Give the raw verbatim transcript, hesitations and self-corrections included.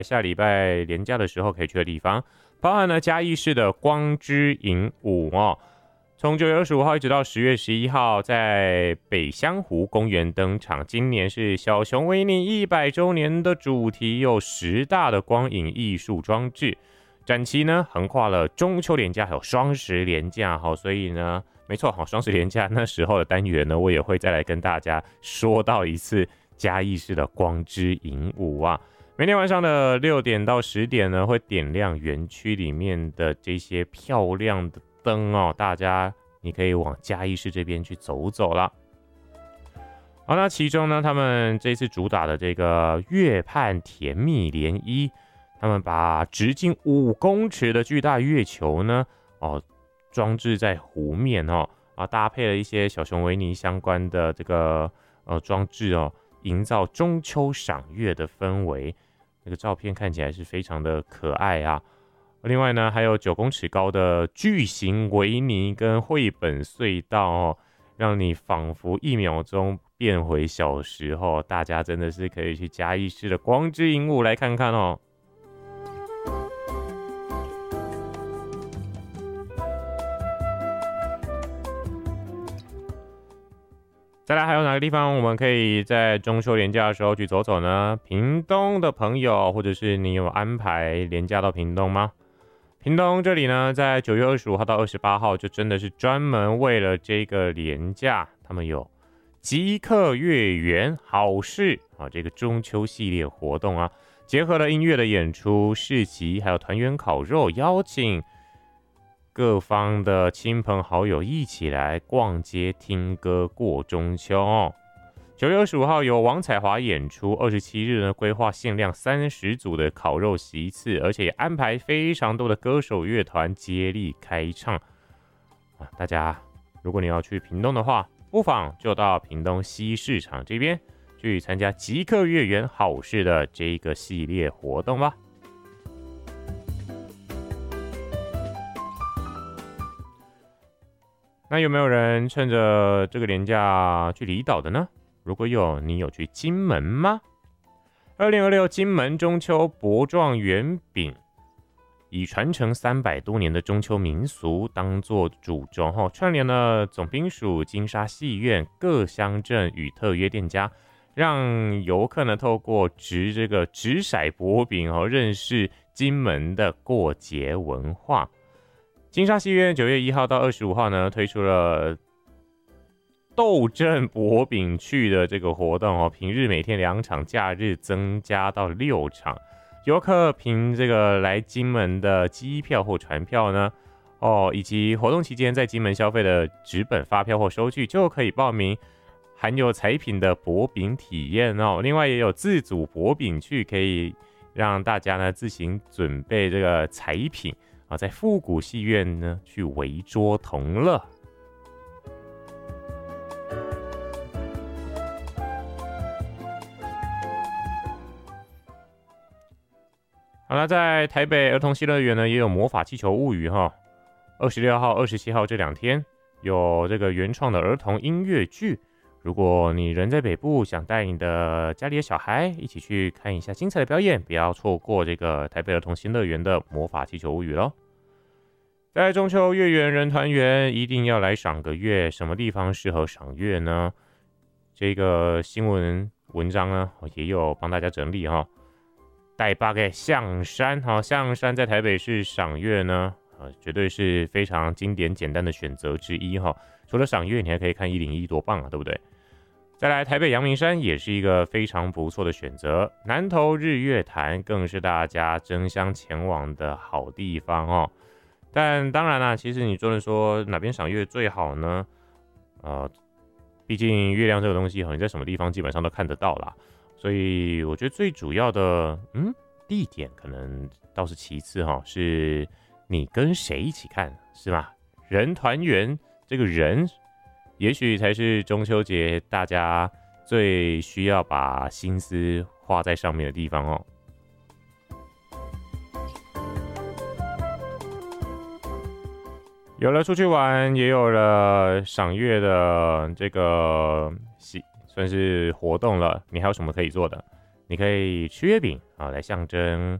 下礼拜连假的时候可以去的地方，包含了嘉义市的光之影舞哦。从九月二十五号一直到十月十一号，在北香湖公园登场。今年是小熊维尼一百周年的主题，有十大的光影艺术装置。展期呢横跨了中秋连假还有双十连假，好，所以呢，没错，好，双十连假那时候的单元呢，我也会再来跟大家说到一次嘉义市的光之影舞啊。每天晚上的六点到十点呢，会点亮园区里面的这些漂亮的灯哦，大家你可以往嘉义市这边去走走啦。好，那其中呢，他们这次主打的这个月畔甜蜜涟漪，他们把直径五公尺的巨大月球呢，哦，装置在湖面哦，啊，搭配了一些小熊维尼相关的这个呃装置哦，营造中秋赏月的氛围。那个照片看起来是非常的可爱啊。另外呢，还有九公尺高的巨型维尼跟绘本隧道哦，让你仿佛一秒钟变回小时候。大家真的是可以去嘉义市的光之影舞来看看哦。再来还有哪个地方我们可以在中秋连假的时候去走走呢？屏东的朋友，或者是你有安排连假到屏东吗？屏东这里呢，在九月二十五号到二十八号，就真的是专门为了这个连假，他们有即刻月圆好事啊，这个中秋系列活动啊，结合了音乐的演出、市集，还有团圆烤肉，邀请各方的亲朋好友一起来逛街、听歌、过中秋哦。九月二十五号由王彩华演出，二十七日呢规划限量三十组的烤肉席次，而且也安排非常多的歌手乐团接力开唱啊！大家如果你要去屏东的话，不妨就到屏东西市场这边去参加即刻月圆好事的这个系列活动吧。那有没有人趁着这个连假去离岛的呢？如果有，你有去金门吗？二零二六金门中秋博壮圆饼，以传承三百多年的中秋民俗当作主轴后，串联了总兵署、金沙戏院、各乡镇与特约店家，让游客呢透过掷这个掷骰薄饼哦，认识金门的过节文化。金沙戏院九月一号到二十五号呢，推出了斗阵薄饼趣的这个活动哦，平日每天两场，假日增加到六场。游客凭这个来金门的机票或船票呢，哦，以及活动期间在金门消费的纸本发票或收据，就可以报名含有彩品的薄饼体验哦。另外也有自组薄饼趣，可以让大家呢自行准备这个彩品啊，在复古戏院呢去围桌同乐。好了，在台北儿童新乐园呢，也有魔法气球物语哈。二十六号、二十七号这两天有这个原创的儿童音乐剧。如果你人在北部，想带你的家里的小孩一起去看一下精彩的表演，不要错过这个台北儿童新乐园的魔法气球物语咯。在中秋月圆人团圆，一定要来赏个月。什么地方适合赏月呢？这个新闻文章呢，也有帮大家整理哈。带八个象山，好，象山在台北市赏月呢，呃，绝对是非常经典简单的选择之一哈。除了赏月，你还可以看一零一，多棒啊，对不对？再来，台北阳明山也是一个非常不错的选择，南投日月潭更是大家争相前往的好地方哦。但当然啦，其实你真的说哪边赏月最好呢？呃，毕竟月亮这个东西，你在什么地方基本上都看得到啦。所以我觉得最主要的，嗯，地点可能倒是其次哈，是你跟谁一起看，是吧？人团圆，这个人，也许才是中秋节大家最需要把心思花在上面的地方哦。有了出去玩，也有了赏月的这个喜。算是活动了，你还有什么可以做的？ 你可以吃月饼啊，来象征